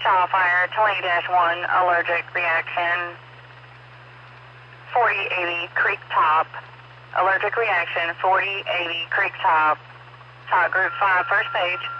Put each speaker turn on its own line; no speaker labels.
CAL FIRE 20-1, allergic reaction 4080 Creek Top. Allergic reaction 4080 Creek Top. Talk Group 5, first page.